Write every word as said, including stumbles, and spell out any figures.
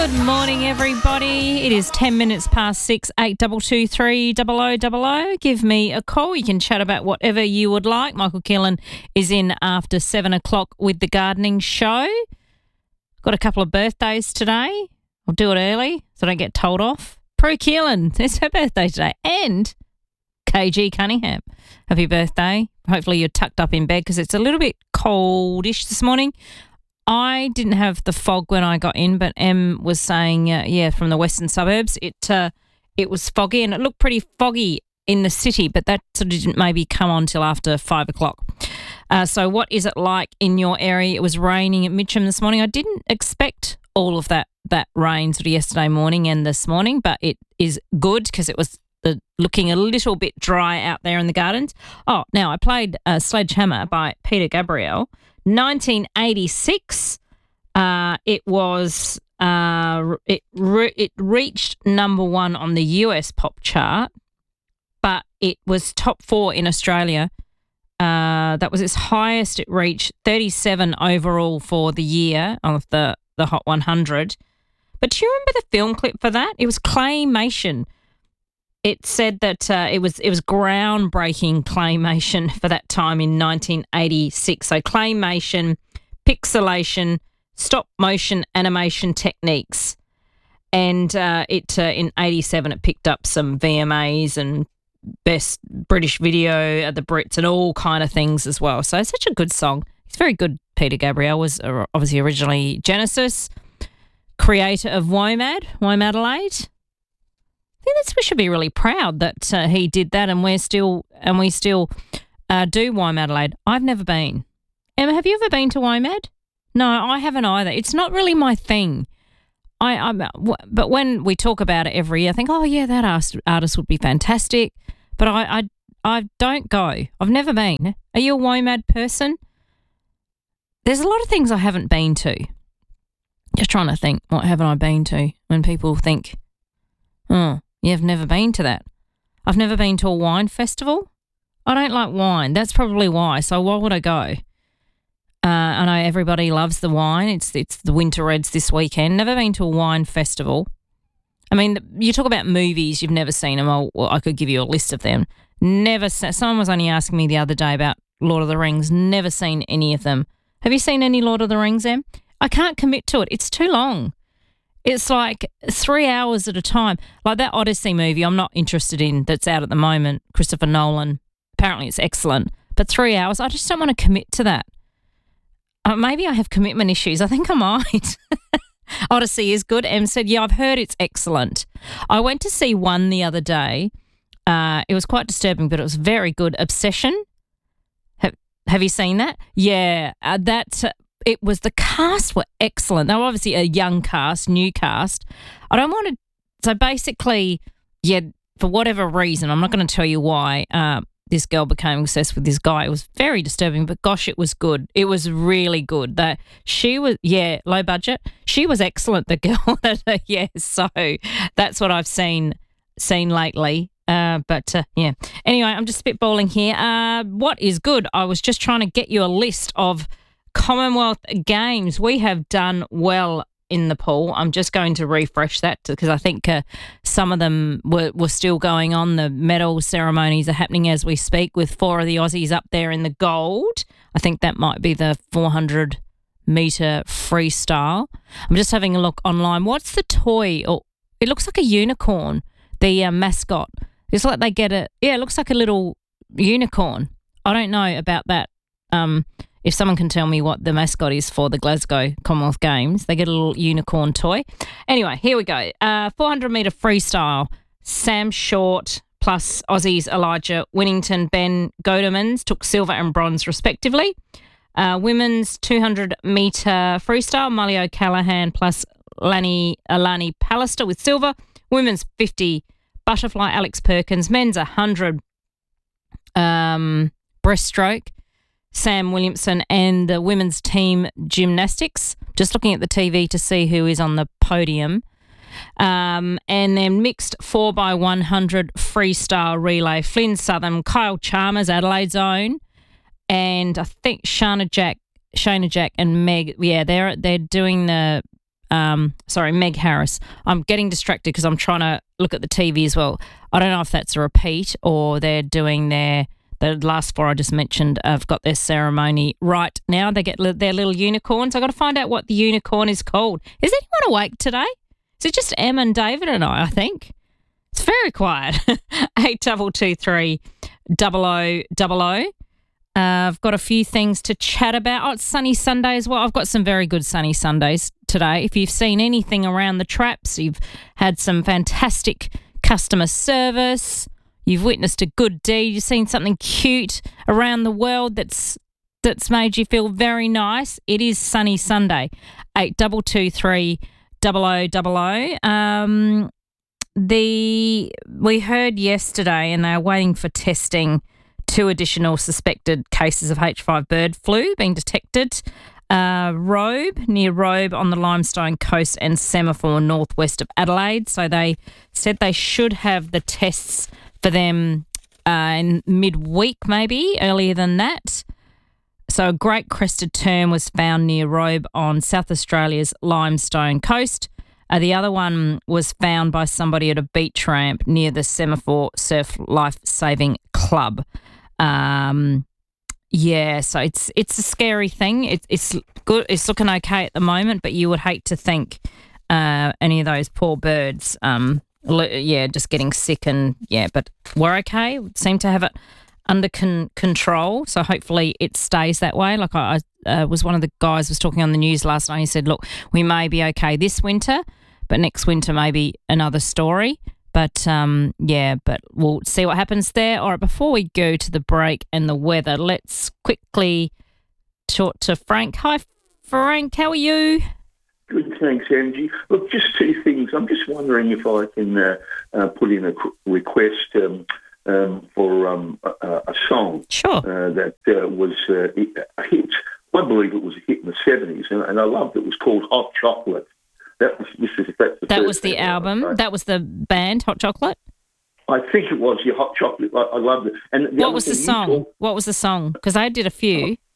Good morning, everybody. It is ten minutes past six, eight double two three double o double o. Give me a call. You can chat about whatever you would like. Michael Keelan is in after seven o'clock with the gardening show. Got a couple of birthdays today. I'll do it early so I don't get told off. Prue Keelan, it's her birthday today. And K G Cunningham. Happy birthday. Hopefully you're tucked up in bed because it's a little bit coldish this morning. I didn't have the fog when I got in, but Em was saying, uh, yeah, from the western suburbs, it uh, it was foggy and it looked pretty foggy in the city, but that sort of didn't maybe come on till after five o'clock. Uh, so what is it like in your area? It was raining at Mitcham this morning. I didn't expect all of that that rain sort of yesterday morning and this morning, but it is good because it was the, looking a little bit dry out there in the gardens. Oh, now I played uh, Sledgehammer by Peter Gabriel. nineteen eighty-six, uh, it was uh, it re- it reached number one on the U S pop chart, but it was top four in Australia. Uh, that was its highest it reached, thirty-seven overall for the year of the, the Hot one hundred. But do you remember the film clip for that? It was claymation. It said that uh, it was it was groundbreaking claymation for that time in nineteen eighty-six. So claymation, pixelation, stop motion animation techniques, and uh, it uh, in eighty-seven it picked up some V M As and best British video at the Brits and all kind of things as well. So it's such a good song. It's very good. Peter Gabriel was uh, obviously originally Genesis, creator of WOMAD, WOMADelaide. I think that's, we should be really proud that uh, he did that, and we're still and we still uh, do WOMADelaide. I've never been. Emma, have you ever been to WOMAD? No, I haven't either. It's not really my thing. I, I'm, but when we talk about it every year, I think, oh yeah, that artist, artist would be fantastic. But I, I, I don't go. I've never been. Are you a WOMAD person? There's a lot of things I haven't been to. Just trying to think, what haven't I been to? When people think, oh, you've never been to that. I've never been to a wine festival. I don't like wine. That's probably why. So why would I go? Uh, I know everybody loves the wine. It's it's the Winter Reds this weekend. Never been to a wine festival. I mean, you talk about movies, you've never seen them. Oh, well, I could give you a list of them. Never. Someone was only asking me the other day about Lord of the Rings. Never seen any of them. Have you seen any Lord of the Rings, Em? I can't commit to it. It's too long. It's like three hours at a time. Like that Odyssey movie I'm not interested in that's out at the moment, Christopher Nolan. Apparently it's excellent. But three hours, I just don't want to commit to that. Uh, maybe I have commitment issues. I think I might. Odyssey is good. Em said, yeah, I've heard it's excellent. I went to see one the other day. Uh, it was quite disturbing, but it was very good. Obsession. Have, have you seen that? Yeah, uh, that... Uh, It was the cast were excellent. They were obviously a young cast, new cast. I don't want to. So basically, yeah, for whatever reason, I'm not going to tell you why. Uh, this girl became obsessed with this guy. It was very disturbing, but gosh, it was good. It was really good. That she was, yeah, low budget. She was excellent. The girl, yeah. So that's what I've seen seen lately. Uh, but uh, yeah. Anyway, I'm just spitballing here. Uh, what is good? I was just trying to get you a list of Commonwealth Games. We have done well in the pool. I'm just going to refresh that because I think uh, some of them were, were still going on. The medal ceremonies are happening as we speak with four of the Aussies up there in the gold. I think that might be the four hundred metre freestyle. I'm just having a look online. What's the toy? Oh, it looks like a unicorn, the uh, mascot. It's like they get a, yeah, it looks like a little unicorn. I don't know about that. Um, If someone can tell me what the mascot is for the Glasgow Commonwealth Games, they get a little unicorn toy. Anyway, here we go. Uh, four hundred metre freestyle. Sam Short plus Aussies Elijah Winnington, Ben Godemans took silver and bronze respectively. Uh, women's two hundred metre freestyle. Molly O'Callaghan plus Lani, Alani Pallister with silver. Women's fifty butterfly. Alex Perkins. Men's one hundred um, breaststroke. Sam Williamson, and the women's team gymnastics. Just looking at the T V to see who is on the podium. Um, and then mixed four by one hundred freestyle relay. Flynn Southern, Kyle Chalmers, Adelaide's own, and I think Shana Jack, Shana Jack and Meg. Yeah, they're they're doing the Um, sorry, Meg Harris. I'm getting distracted because I'm trying to look at the T V as well. I don't know if that's a repeat or they're doing their the last four I just mentioned. Have got their ceremony right now. They get li- their little unicorns. I got to find out what the unicorn is called. Is anyone awake today? Is it just Em and David and I? I think it's very quiet. Eight double two three double o double o. Uh, I've got a few things to chat about. Oh, it's sunny Sunday as well. I've got some very good sunny Sundays today. If you've seen anything around the traps, you've had some fantastic customer service, you've witnessed a good deed, you've seen something cute around the world that's that's made you feel very nice, it is sunny Sunday. Eight double two three double o double o. Um, the we heard yesterday, and they are waiting for testing. Two additional suspected cases of H five bird flu being detected. Uh, Robe, near Robe on the Limestone Coast, and Semaphore northwest of Adelaide. So they said they should have the tests for them uh, in midweek, maybe, earlier than that. So a great crested term was found near Robe on South Australia's Limestone Coast. Uh, the other one was found by somebody at a beach ramp near the Semaphore Surf Life Saving Club. Um, yeah, so it's it's a scary thing. It, it's good. It's looking okay at the moment, but you would hate to think uh, any of those poor birds, um, yeah, just getting sick and yeah. But we're okay. We seem to have it under con- control. So hopefully it stays that way. Like I, I uh, was one of the guys was talking on the news last night. He said, "Look, we may be okay this winter, but next winter may be another story." But, um, yeah, but we'll see what happens there. All right, before we go to the break and the weather, let's quickly talk to Frank. Hi, Frank, how are you? Good, thanks, Angie. Look, just two things. I'm just wondering if I can uh, uh, put in a request um, um, for um, a, a song sure. uh, that uh, was uh, a hit. I believe it was a hit in the seventies, and, and I loved it. It was called Hot Chocolate. That was this is that's the that was the album. Right? That was the band, Hot Chocolate. I think it was. Yeah, Hot Chocolate. I, I loved it. And what was the song? Talk, what was the song? Because I did a few.